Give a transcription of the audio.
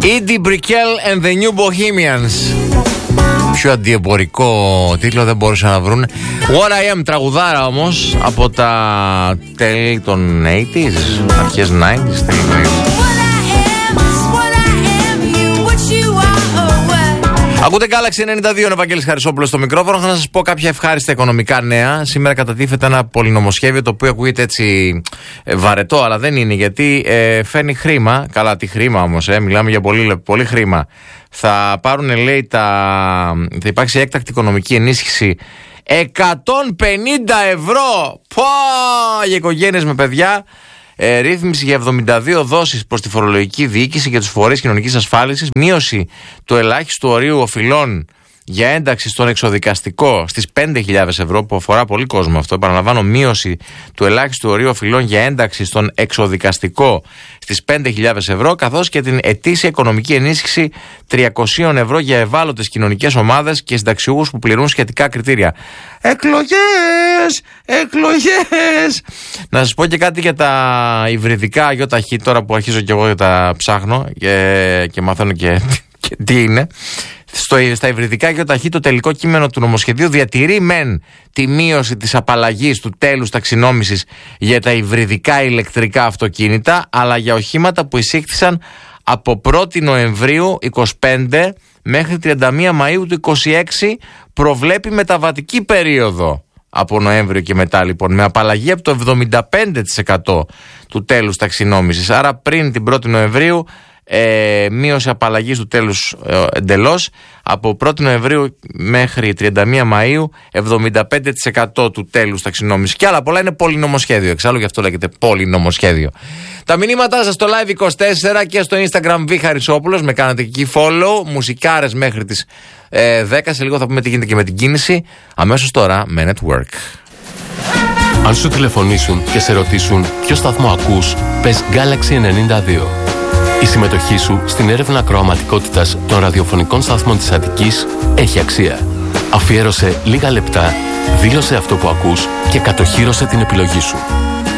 Edie Brickell and the New Bohemians. Πιο αντιεμπορικό τίτλο δεν μπορούσαν να βρουν. What I Am, τραγουδάρα όμως από τα τέλη των 80s, αρχές 90s, τέλη 90s. Ακούτε Galaxy 92, ο Βαγγέλης Χαρισόπουλος στο μικρόφωνο. Θα σας πω κάποια ευχάριστα οικονομικά νέα. Σήμερα κατατίθεται ένα πολυνομοσχέδιο το οποίο ακούγεται έτσι βαρετό, αλλά δεν είναι, γιατί φέρνει χρήμα. Καλά, τι χρήμα όμως, μιλάμε για πολύ χρήμα. Θα πάρουν, λέει, θα υπάρξει έκτακτη οικονομική ενίσχυση 150 ευρώ για οικογένειες με παιδιά. Ρύθμιση για 72 δόσεις προς τη φορολογική διοίκηση και τους φορείς κοινωνικής ασφάλισης. Μείωση του ελάχιστου ορίου οφειλών για ένταξη στον εξοδικαστικό στις 5.000 ευρώ, που αφορά πολύ κόσμο αυτό. Επαναλαμβάνω, μείωση του ελάχιστου ορίου οφειλών για ένταξη στον εξοδικαστικό στις 5.000 ευρώ, καθώς και την ετήσια οικονομική ενίσχυση 300 ευρώ για ευάλωτες κοινωνικές ομάδες και συνταξιούχους που πληρούν σχετικά κριτήρια. Εκλογές! Να σας πω και κάτι για τα υβριδικά ΙΧ, τώρα που αρχίζω και εγώ για τα ψάχνω και μαθαίνω και τι είναι. Στα υβριδικά ΙΧ το τελικό κείμενο του νομοσχεδίου διατηρεί μεν τη μείωση της απαλλαγής του τέλους ταξινόμησης για τα υβριδικά ηλεκτρικά αυτοκίνητα, αλλά για οχήματα που εισήχθησαν από 1η Νοεμβρίου 25 μέχρι 31 Μαΐου του 26 προβλέπει μεταβατική περίοδο από Νοέμβριο και μετά, λοιπόν, με απαλλαγή από το 75% του τέλους ταξινόμησης. Άρα πριν την 1η Νοεμβρίου μείωση απαλλαγής του τέλους εντελώς, από 1η Νοεμβρίου μέχρι 31 Μαΐου 75% του τέλους ταξινόμησης. Και άλλα πολλά, είναι πολυνομοσχέδιο, εξάλλου γι' αυτό λέγεται πολυνομοσχέδιο. Τα μηνύματά σας στο Live24 και στο Instagram Β Χαρισόπουλος, με κάνατε εκεί follow, μουσικάρες μέχρι τις 10, σε λίγο θα πούμε τι γίνεται και με την κίνηση, αμέσως τώρα με Network. Αν σου τηλεφωνήσουν και σε ρωτήσουν ποιο σταθμό ακούς, πες Galaxy 92. Η συμμετοχή σου στην έρευνα ακροαματικότητας των ραδιοφωνικών σταθμών της Αττικής έχει αξία. Αφιέρωσε λίγα λεπτά, δήλωσε αυτό που ακούς και κατοχύρωσε την επιλογή σου.